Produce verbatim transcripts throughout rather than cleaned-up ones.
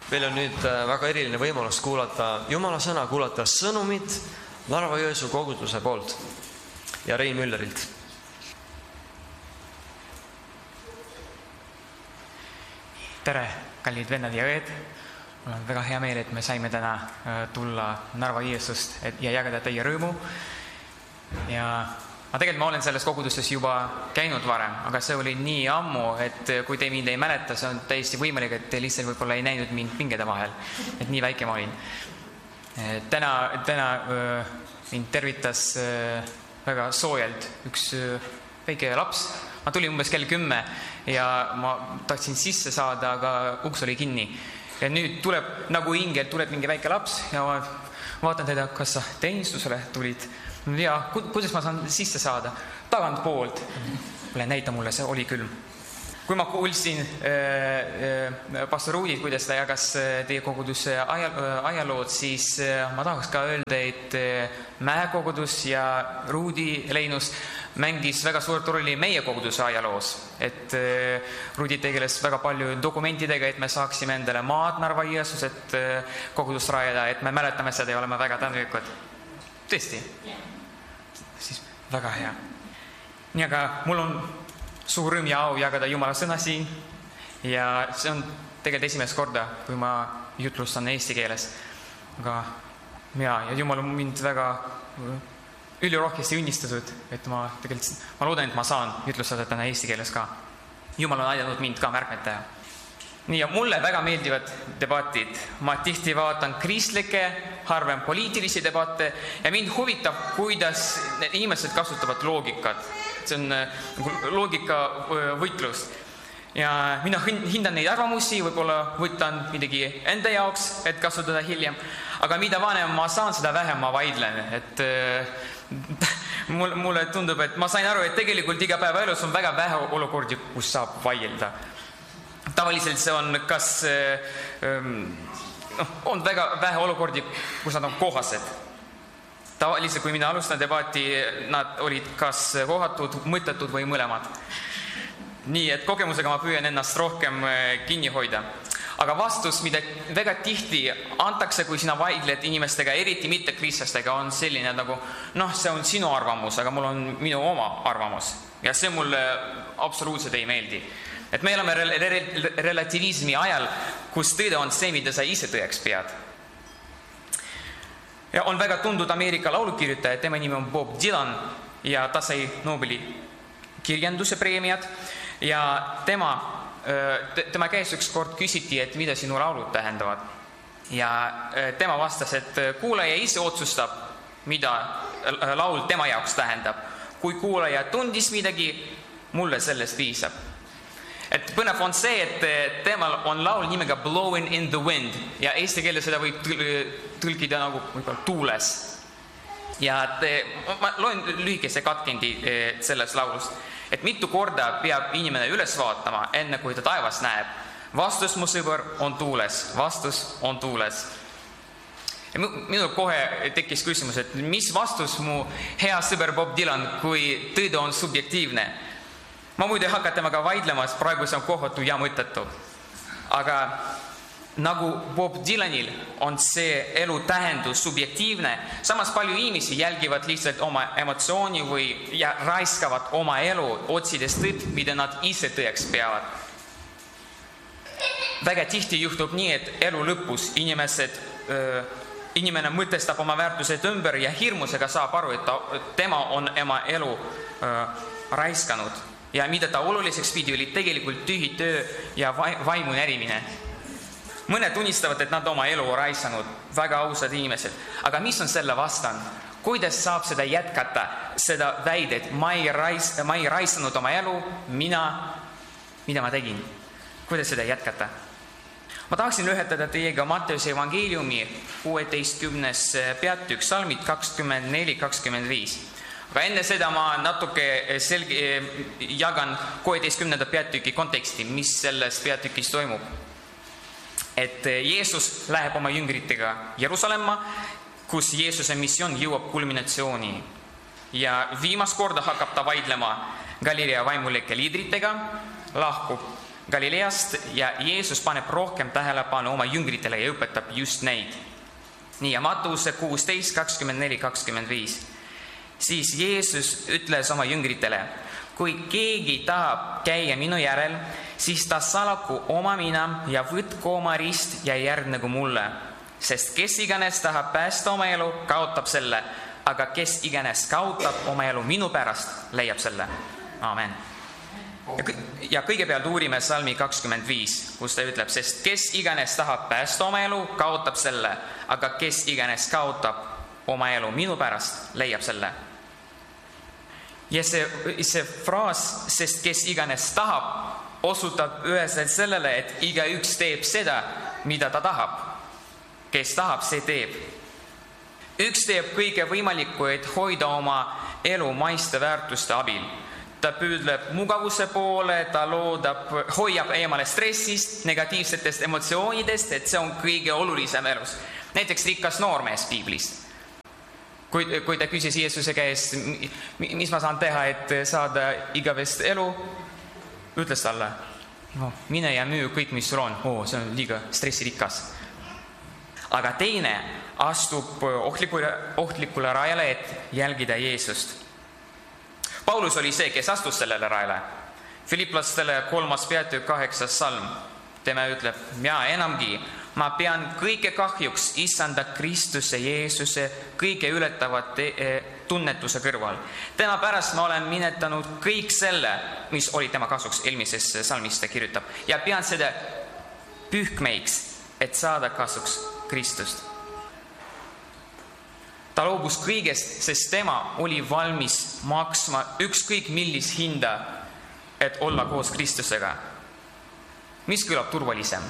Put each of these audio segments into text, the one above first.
Meil on nüüd väga eriline võimalus kuulata Jumala sõna, kuulata sõnumit Narva-Jõesuu koguduse poolt ja Rein Müllerilt. Tere, kallid vennad ja õed! Mul on väga hea meel, et me saime täna tulla Narva-Jõesust ja jagada teie rõõmu. Ja ma tegelikult ma olen selles koguduses juba käinud varem, aga see oli nii ammu, et kui te mind ei mäleta, see on täiesti võimalik, et te lihtsalt võib-olla ei näinud mind pingede vahel. Et nii väike ma olin. Täna, täna mind tervitas väga soojalt üks väike laps. Ma tulin umbes kell kümme ja ma tahtsin sisse saada, aga uks oli kinni. Ja nüüd tuleb nagu ingel, tuleb mingi väike laps ja ma vaatan teda, kas sa teenistusele tulid. Ja kuidas ma saan sisse saada? Tagant poolt. Näita mulle, see oli külm. Kui ma kuulsin äh, äh, pastor Ruudit, kuidas ta jagas teie koguduse ajalood, siis äh, ma tahaks ka öelda, et äh, Mäekogudus ja Ruudi Leinus mängis väga suurt rolli meie koguduse ajaloos. Et äh, Ruudi tegeles väga palju dokumentidega, et me saaksime endale maad Narva-Jõesus, et äh, kogudust rajada, et me mäletame seda ja oleme väga tänulikud. Tõesti? Siis väga hea. Nii aga mul on suur rõõm ja au jagada Jumala sõna siin ja see on tegelikult esimest korda, kui ma jutlustan eesti keeles. Aga ja, ja Jumal on mind väga ülirohkesti õnnistatud, et ma tegelikult, ma loodan, et ma saan jutlustada täna eesti keeles ka. Jumal on aidanud mind ka märkmeta. Nii ja mulle väga meeldivad debatid. Ma tihti vaatan kristlikke, harvem poliitilisi debatte ja mind huvitab, kuidas inimesed kasutavad loogikat. See on loogika võitlus. Ja mina hindan neid arvamusi, võib-olla võtan midagi enda jaoks, et kasutada hiljem. Aga mida vanem ma saan, seda vähem ma vaidlen. Et mulle tundub, et ma sain aru, et tegelikult iga päeva elus on väga vähe olukordi, kus saab vaielda. Tavaliselt see on kas no, on väga vähe olukordi, kus nad on kohased. Tavaliselt, kui mina alustan debati, nad olid kas kohatud, mõttetud või mõlemad. Nii, et kogemusega ma püüan ennast rohkem kinni hoida. Aga vastus, mida väga tihti antakse, kui sina vaidled inimestega, eriti mitte kristlastega, on selline nagu, noh, see on sinu arvamus, aga mul on minu oma arvamus. Ja see mulle absoluutselt ei meeldi. Et me oleme rel- rel- relativismi ajal, kus tõde on see, mida sa ise tõeks pead. Ja on väga tuntud Ameerika laulukirjutaja, tema nimi on Bob Dylan ja ta sai Nobeli kirjanduse preemiat ja tema, tema käes üks kord küsiti, et mida sinu laulud tähendavad. Ja tema vastas, et kuulaja ise otsustab, mida laul tema jaoks tähendab. Kui kuulaja tundis midagi, mulle sellest piisab. Et põnev on see, et temal on laul nimega Blowing in the Wind ja eesti keeles seda võib tõlkida nagu tuules. Ja te, ma loen lühikese katkendi selles laulust, et mitu korda peab inimene üles vaatama, enne kui ta taevas näeb. Vastus, mu sõber, on tuules. Vastus on tuules. Ja minul kohe tekkis küsimus, et mis vastus mu hea sõber Bob Dylan, kui tõde on subjektiivne? Ma muidu hakka temaga vaidlemas, praegu see on kohatu ja mõttetu. Aga nagu Bob Dylanil on see elu tähendus subjektiivne, samas palju inimesi jälgivad lihtsalt oma emotsiooni või ja raiskavad oma elu, otsides tõtt, mida nad ise tõeks peavad. Väga tihti juhtub nii, et elu lõpus inimesed, inimene mõtestab oma väärtused ümber ja hirmusega saab aru, et ta, tema on oma elu raiskanud. Ja mida ta oluliseks pidi, oli tegelikult tühi töö ja vaimu närimine. Mõned tunnistavad, et nad oma elu raisanud, väga ausad inimesed. Aga mis on selle vastan? Kuidas saab seda jätkata, seda väidet, ma ei, rais, ma ei raisanud oma elu, mina, mida ma tegin? Kuidas seda jätkata? Ma tahaksin lühetada teiega Matteuse evangeeliumi kuueteistkümnes peatükk, salmid kakskümmend neli kakskümmend viis. Aga enne seda ma natuke selge, jagan kuueteistkümnenda peatüki konteksti, mis selles peatükis toimub. Et Jeesus läheb oma jüngritega Jerusalemma, kus Jeesuse missioon jõuab kulminatsiooni. Ja viimast korda hakkab ta vaidlema Galilea vaimulike liidritega, lahkub Galileast ja Jeesus paneb rohkem tähelepanu oma jüngritele ja õpetab just neid. Nii, ja Mattuse kuusteist, kakskümmend neli, kakskümmend viis. Siis Jeesus ütles oma jüngritele, kui keegi tahab käia minu järel, siis ta salaku oma mina ja võtku oma rist ja järgnegu mulle. Sest kes iganes tahab päästa oma elu, kaotab selle, aga kes iganes kaotab oma elu minu pärast, leiab selle. Amen. Ja kõigepealt uurime salmi kakskümmend viis, kus ta ütleb, sest kes iganes tahab päästa oma elu, kaotab selle, aga kes iganes kaotab oma elu minu pärast, leiab selle. Ja see, see fraas, sest kes iganes tahab, osutab üheselt sellele, et igaüks teeb seda, mida ta tahab. Kes tahab, see teeb. Üks teeb kõige võimalikku, et hoida oma elu maiste väärtuste abil. Ta püüdleb mugavuse poole, ta loodab, hoiab eemale stressist, negatiivsetest emotsioonidest, et see on kõige olulisem elus. Näiteks rikas noormees Piiblist. Kui, kui ta küsis Jeesuse käest, mis ma saan teha, et saada igavest elu, ütles talle, no, mine ja müü kõik, mis sul on. Oo, see on liiga stressirikas. Aga teine astub ohtlikule, ohtlikule rajale, et jälgida Jeesust. Paulus oli see, kes astus sellele rajale. Filiplastele kolmas peatükk kaheksas salm. Tema ütleb, ja enamgi, ma pean kõige kahjuks issanda Kristuse Jeesuse kõige ületavat tunnetuse kõrval. Tema pärast ma olen minetanud kõik selle, mis oli tema kasuks, eelmises salmis ta kirjutab. Ja pean seda pühkmeiks, et saada kasuks Kristust. Ta loobus kõigest, sest tema oli valmis maksma ükskõik millis hinda, et olla koos Kristusega. Mis kõlab turvalisem?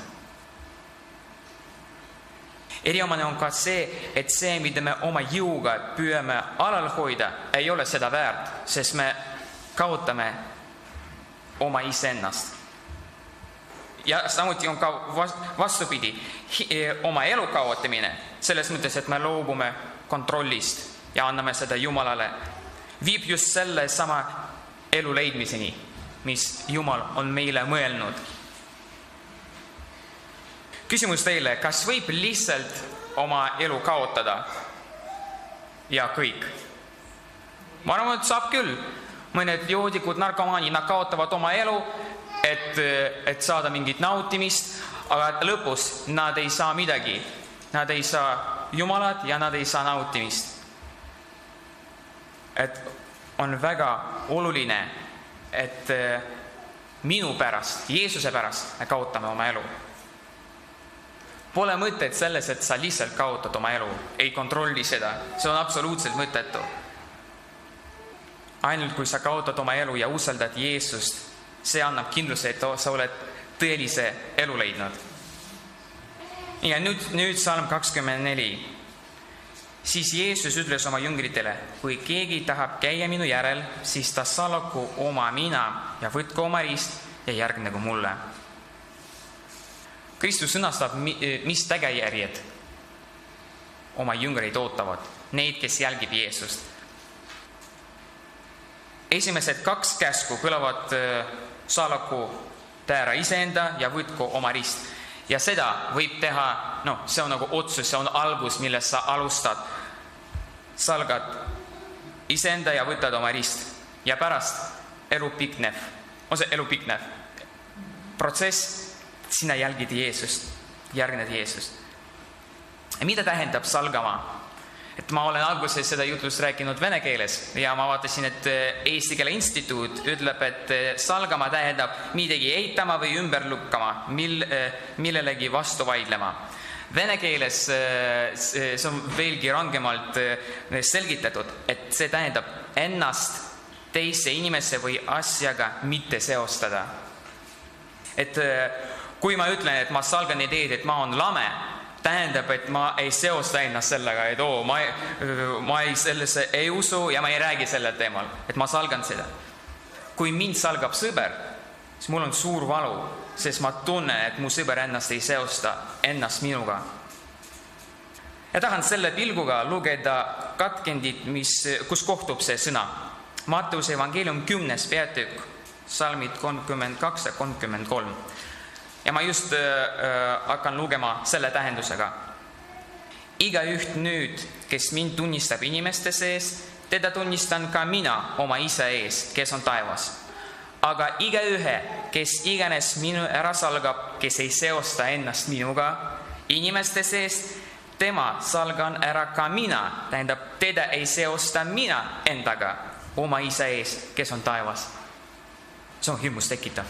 Eriomane on ka see, et see, mida me oma jõuga püüame alal hoida, ei ole seda väärt, sest me kaotame oma iseennast. Ja samuti on ka vastupidi, oma elu kaotamine, selles mõttes, et me loobume kontrollist ja anname seda Jumalale, viib just selle sama elu leidmiseni, mis Jumal on meile mõelnud. Küsimus teile, kas võib lihtsalt oma elu kaotada? Ja kõik. Ma arvan, et saab küll. Mõned joodikud, narkomaanid, nad kaotavad oma elu, et, et saada mingit nautimist, aga lõpus nad ei saa midagi. Nad ei saa Jumalat ja nad ei saa nautimist. Et on väga oluline, et minu pärast, Jeesuse pärast me kaotame oma elu. Pole mõtet selles, et sa lihtsalt kaotad oma elu. Ei kontrolli seda. See on absoluutselt mõttetu. Ainult kui sa kaotad oma elu ja usaldad Jeesust, see annab kindluse, et sa oled tõelise elu leidnud. Ja nüüd, nüüd salm kakskümmend neli. Siis Jeesus ütles oma jüngritele, kui keegi tahab käia minu järel, siis ta salaku oma mina ja võtku oma rist ja järgnegu mulle. Kristus sõnastab, mis tagajärjed oma jüngreid ootavad, neid, kes jälgib Jeesust. Esimesed kaks käsku kõlavad salaku täära iseenda ja võtku oma rist. Ja seda võib teha, no see on nagu otsus, see on algus, millest sa alustad. Salgad iseenda ja võtad oma rist. Ja pärast elu piknev, on see elu piknev protsess, sina jälgid Jeesust, järgned Jeesust. Ja mida tähendab salgama? Et ma olen alguses seda jutlust rääkinud vene keeles ja ma vaatasin, et Eesti Keele Instituut ütleb, et salgama tähendab midagi eitama või ümber lukkama, mil, millelegi vastu vaidlema. Vene keeles see on veelgi rangemalt selgitatud, et see tähendab ennast teise inimese või asjaga mitte seostada. Et kui ma ütlen, et ma salgan ideed, et ma on lame, tähendab, et ma ei seosta ennast sellega, et oo, ma, ma ei sellesse ei usu ja ma ei räägi sellel teemal, et ma salgan seda. Kui mind salgab sõber, siis mul on suur valu, sest ma tunnen, et mu sõber ennast ei seosta ennast minuga. Ja tahan selle pilguga lugeda katkendit, mis, kus kohtub see sõna. Mattuse evangeelium kümnes peatükk, salmid kolmkümmend kaks ja kolmkümmend kolm. Ja ma just äh, hakkan lugema selle tähendusega. Igaüht nüüd, kes mind tunnistab inimeste sees, teda tunnistan ka mina oma isa ees, kes on taevas. Aga igaühe, kes iganes minu ära salgab, kes ei seosta ennast minuga inimeste sees, tema salgan ära ka mina, tähendab, teda ei seosta mina endaga oma isa ees, kes on taevas. See on hirmus tekitav.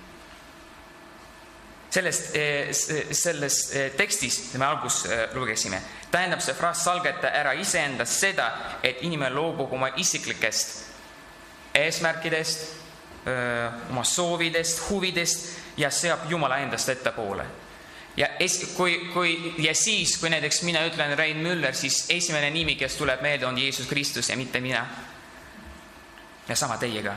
Sellest, selles tekstis, me algus lugesime, tähendab see fraas salgeta ära iseendast seda, et inimene loobub oma isiklikest eesmärkidest, oma soovidest, huvidest ja seab Jumala endast ettepoole. Ja, es, kui, kui, ja siis, kui näiteks mina ütlen Rein Müller, siis esimene nimi, kes tuleb meelde, on Jeesus Kristus ja mitte mina. Ja sama teiega.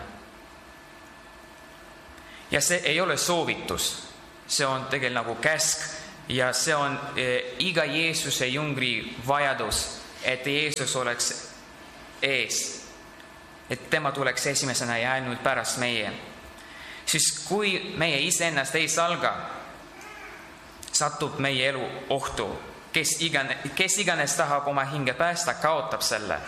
Ja see ei ole soovitus. See on tegelikult nagu käsk ja see on eh, iga Jeesuse jüngri vajadus, et Jeesus oleks ees, et tema tuleks esimesena ja ainult pärast meie. Siis kui meie iseennast ei salga, satub meie elu ohtu. Kes iganes, kes iganes tahab oma hinge päästa, kaotab selle.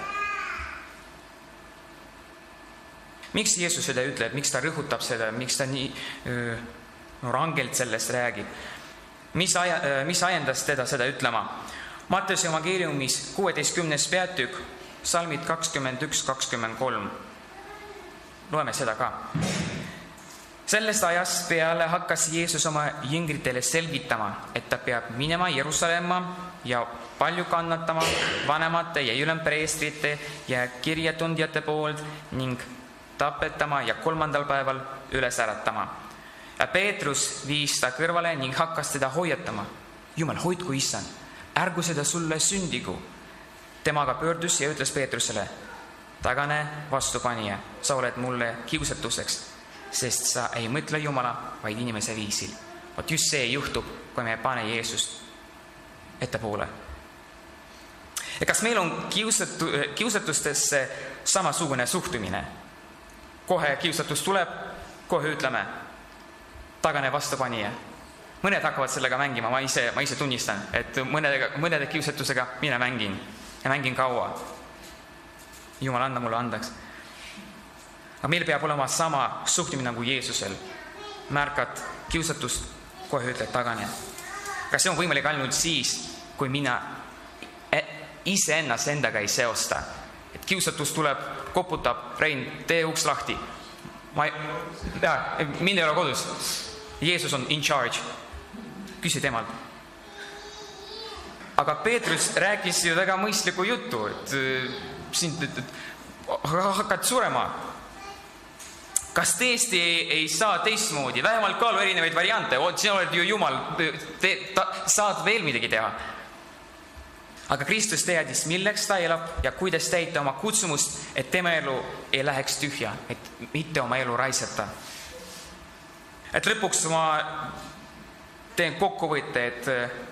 Miks Jeesus seda ütleb, miks ta rõhutab seda, miks ta nii öö, no rangelt sellest räägib? Mis, aja, mis ajendas teda seda ütlema? Matteuse evangeeliumis kuueteistkümnes peatükk, salmid kakskümmend üks kakskümmend kolm. Loeme seda ka. Sellest ajast peale hakkas Jeesus oma jüngritele selgitama, et ta peab minema Jerusalemma ja palju kannatama vanemate ja ülempreestrite ja kirjatundjate poolt ning tapetama ja kolmandal päeval üles äratama. Ja Peetrus viis ta kõrvale ning hakkas teda hoiatama. Jumal, hoidku issand, ärgu seda sulle sündigu. Temaga pöördus ja ütles Peetrusele, tagane vastupanija, sa oled mulle kiusatuseks, sest sa ei mõtle Jumala, vaid inimese viisil. Vot just see juhtub, kui me pane Jeesust ettepoole. Ja kas meil on kiusatu, kiusatustesse samasugune suhtumine? Kohe kiusatus tuleb, kohe ütleme, tagane vastupanija. Mõned hakkavad sellega mängima, ma ise, ma ise tunnistan, et mõnede, mõnede kiusatusega mina mängin ja mängin kaua. Jumal, anna mulle andaks. Aga meil peab olema sama suhtumine nagu Jeesusel. Märkad kiusatust, kohe ütled tagane. Kas see on võimalik ainult siis, kui mina ise ennast endaga ei seosta? Et kiusatus tuleb, koputab, Rein, tee uks lahti. Ma ei, ja, mind ei ole kodus. Jeesus on in charge. Küsi temalt. Aga Peetrus rääkis ju väga mõistliku jutu, et sind et, et, hakkad surema. Kas tõesti ei, ei saa teistmoodi? Vähemalt kaalu erinevaid variante. Oot, sina oled ju Jumal, te, ta, saad veel midagi teha. Aga Kristus teadis, milleks ta elab ja kuidas täita oma kutsumust, et tema elu ei läheks tühja, et mitte oma elu raisata. Et lõpuks ma teen kokkuvõtte, et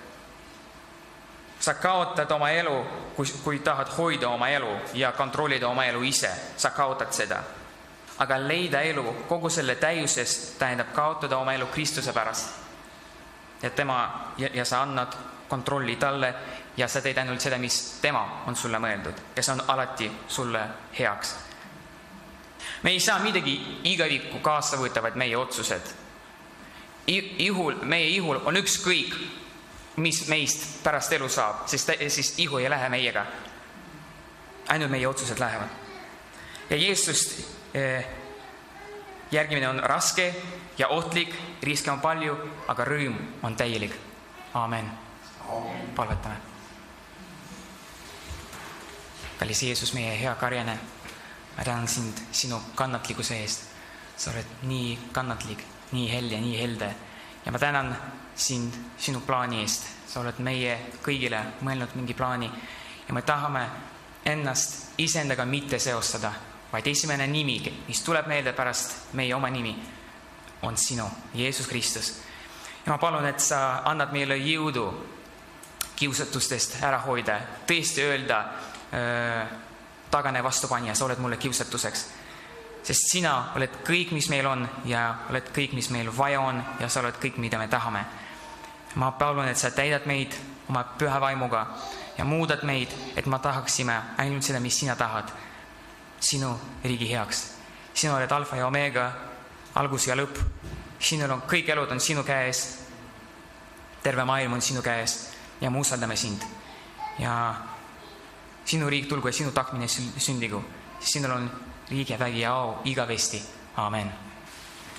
sa kaotad oma elu, kui, kui tahad hoida oma elu ja kontrollida oma elu ise. Sa kaotad seda. Aga leida elu kogu selle täiuses tähendab kaotada oma elu Kristuse pärast. Ja, tema, ja, ja sa annad kontrolli talle ja sa teed ainult seda, mis tema on sulle mõeldud. Ja see on alati sulle heaks. Me ei saa midagi igavikku kaasa võtavad meie otsused. Ihul, meie ihul on ükskõik, mis meist pärast elu saab, sest siis ihu ei lähe meiega. Ainult meie otsused lähevad. Ja Jeesust eh, järgimine on raske ja ohtlik, riske on palju, aga rõõm on täielik. Aamen. Palvetame. Kallis Jeesus, meie hea karjane, ma tänan sind sinu kannatlikkuse eest. Sa oled nii kannatlik, nii helde, nii helde. Ja ma tänan sind sinu plaani eest. Sa oled meie kõigile mõelnud mingi plaani. Ja me tahame ennast iseendaga mitte seostada, vaid esimene nimi, mis tuleb meelde pärast meie oma nimi, on sinu, Jeesus Kristus. Ja ma palun, et sa annad meile jõudu kiusatustest ära hoida, tõesti öelda äh, tagane vastupanija, sa oled mulle kiusatuseks. sest sina oled kõik, mis meil on ja oled kõik, mis meil vaja on ja sa oled kõik, mida me tahame. Ma palun, et sa täidad meid oma püha vaimuga ja muudad meid, et me tahaksime ainult seda, mis sina tahad, sinu riigi heaks. Sina oled alfa ja omega, algus ja lõpp. Sinul on kõik elud on sinu käes, terve maailm on sinu käes ja me usaldame sind. Ja sinu riik tulgu ja sinu tahtmine sündigu. Sinul on riigi ja vägi ja au igavesti. Amen.